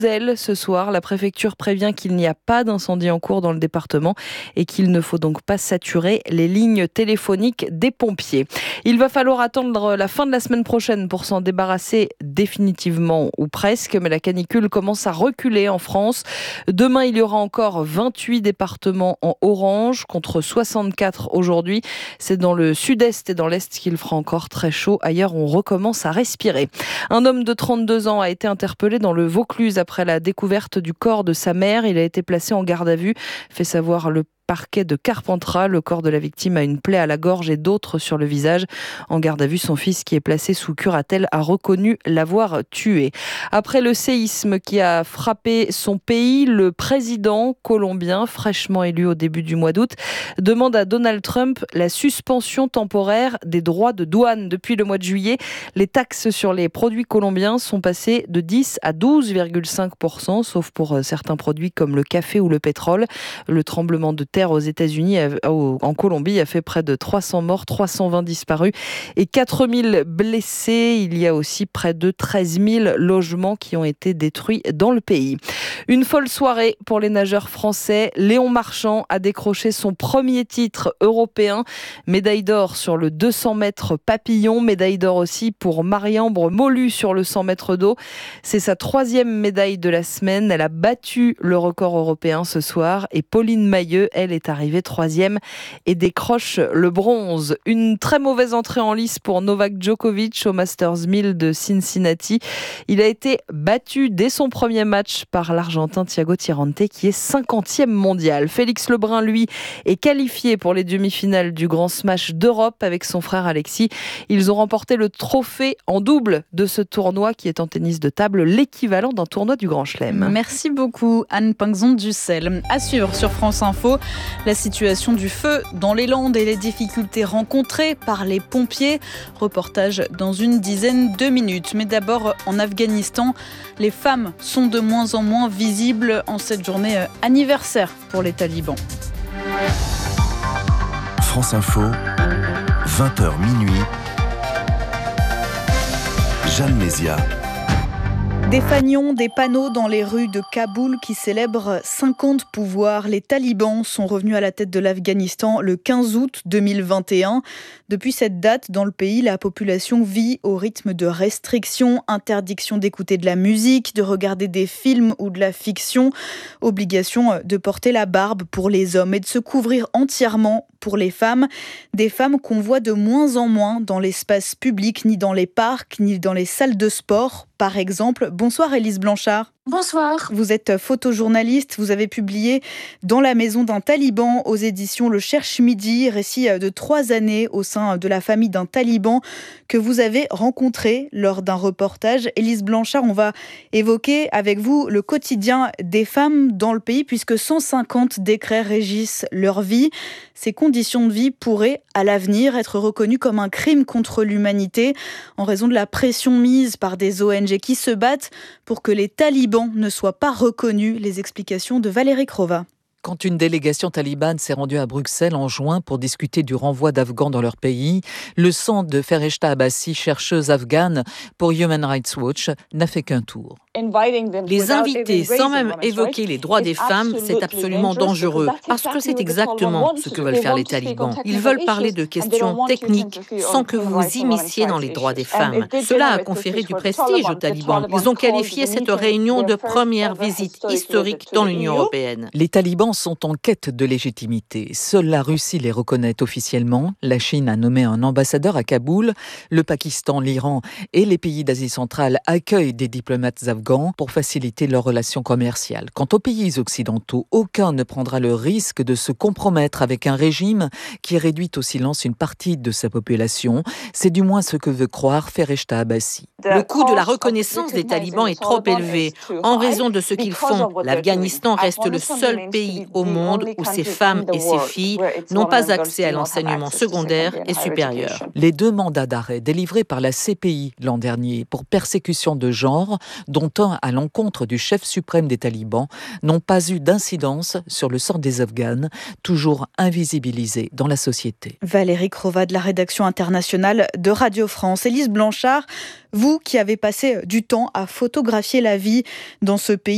Ce soir, la préfecture prévient qu'il n'y a pas d'incendie en cours dans le département et qu'il ne faut donc pas saturer les lignes téléphoniques des pompiers. Il va falloir attendre la fin de la semaine prochaine pour s'en débarrasser définitivement ou presque, mais la canicule commence à reculer en France. Demain, il y aura encore 28 départements en orange contre 64 aujourd'hui. C'est dans le sud-est et dans l'est qu'il fera encore très chaud. Ailleurs, on recommence à respirer. Un homme de 32 ans a été interpellé dans le Vaucluse après la découverte du corps de sa mère. Il a été placé en garde à vue, fait savoir le parquet de Carpentras. Le corps de la victime a une plaie à la gorge et d'autres sur le visage. En garde à vue, son fils, qui est placé sous curatelle, a reconnu l'avoir tué. Après le séisme qui a frappé son pays, le président colombien, fraîchement élu au début du mois d'août, demande à Donald Trump la suspension temporaire des droits de douane. Depuis le mois de juillet, les taxes sur les produits colombiens sont passées de 10 à 12,5%, sauf pour certains produits comme le café ou le pétrole. Le tremblement de terre aux États-Unis, en Colombie, a fait près de 300 morts, 320 disparus et 4000 blessés. Il y a aussi près de 13 000 logements qui ont été détruits dans le pays. Une folle soirée pour les nageurs français. Léon Marchand a décroché son premier titre européen. Médaille d'or sur le 200 mètres papillon. Médaille d'or aussi pour Marie-Ambre Molu sur le 100 mètres d'eau. C'est sa 3e médaille de la semaine. Elle a battu le record européen ce soir. Et Pauline Mailleux, elle est arrivée 3e et décroche le bronze. Une très mauvaise entrée en lice pour Novak Djokovic au Masters 1000 de Cincinnati. Il a été battu dès son premier match par l'Argentin Thiago Tirante, qui est 50e mondial. Félix Lebrun, lui, est qualifié pour les demi-finales du Grand Smash d'Europe avec son frère Alexis. Ils ont remporté le trophée en double de ce tournoi qui est en tennis de table, l'équivalent d'un tournoi du Grand Chelem. Merci beaucoup Anne Pinxon-Dussel. À suivre sur France Info, la situation du feu dans les Landes et les difficultés rencontrées par les pompiers. Reportage dans une dizaine de minutes. Mais d'abord, en Afghanistan, les femmes sont de moins en moins visibles en cette journée anniversaire pour les talibans. France Info, 20h minuit. Jeanne Mézia. Des fanions, des panneaux dans les rues de Kaboul qui célèbrent 50 pouvoirs. Les talibans sont revenus à la tête de l'Afghanistan le 15 août 2021. Depuis cette date, dans le pays, la population vit au rythme de restrictions, interdiction d'écouter de la musique, de regarder des films ou de la fiction, obligation de porter la barbe pour les hommes et de se couvrir entièrement pour les femmes. Des femmes qu'on voit de moins en moins dans l'espace public, ni dans les parcs, ni dans les salles de sport, par exemple. Bonsoir Élise Blanchard. Bonsoir. Vous êtes photojournaliste, vous avez publié Dans la maison d'un taliban aux éditions Le Cherche Midi, récit de 3 années au sein de la famille d'un taliban que vous avez rencontré lors d'un reportage. Élise Blanchard, on va évoquer avec vous le quotidien des femmes dans le pays puisque 150 décrets régissent leur vie. Ces conditions de vie pourraient à l'avenir être reconnues comme un crime contre l'humanité en raison de la pression mise par des ONG qui se battent pour que les talibans ne soient pas reconnus. Les explications de Valérie Crova. Quand une délégation talibane s'est rendue à Bruxelles en juin pour discuter du renvoi d'Afghans dans leur pays, le sang de Fereshta Abbasi, chercheuse afghane pour Human Rights Watch, n'a fait qu'un tour. Les inviter sans même évoquer les droits des femmes, c'est absolument dangereux, parce que c'est exactement ce que veulent faire les talibans. Ils veulent parler de questions techniques sans que vous vous immisciez dans les droits des femmes. Cela a conféré du prestige aux talibans. Ils ont qualifié cette réunion de première visite historique dans l'Union européenne. Les talibans sont en quête de légitimité. Seule la Russie les reconnaît officiellement. La Chine a nommé un ambassadeur à Kaboul. Le Pakistan, l'Iran et les pays d'Asie centrale accueillent des diplomates afghans pour faciliter leurs relations commerciales. Quant aux pays occidentaux, aucun ne prendra le risque de se compromettre avec un régime qui réduit au silence une partie de sa population. C'est du moins ce que veut croire Fereshta Abbasi. Le coût de la reconnaissance des talibans est trop élevé. En raison de ce qu'ils font, l'Afghanistan reste le seul pays au monde où ces femmes et ces filles n'ont pas accès à l'enseignement secondaire et supérieur. Les 2 mandats d'arrêt délivrés par la CPI l'an dernier pour persécution de genre, dont un à l'encontre du chef suprême des talibans, n'ont pas eu d'incidence sur le sort des Afghanes, toujours invisibilisés dans la société. Valérie Crova de la rédaction internationale de Radio France. Élise Blanchard, vous qui avez passé du temps à photographier la vie dans ce pays,